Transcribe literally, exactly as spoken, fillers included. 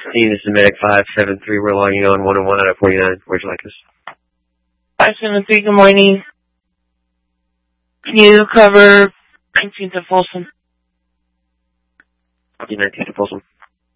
Dean, this is Medic five seven three. We're logging on one oh one out of forty-nine. Where'd you like us? five seven three, good morning. Can you cover nineteenth of Folsom? nineteenth of Folsom.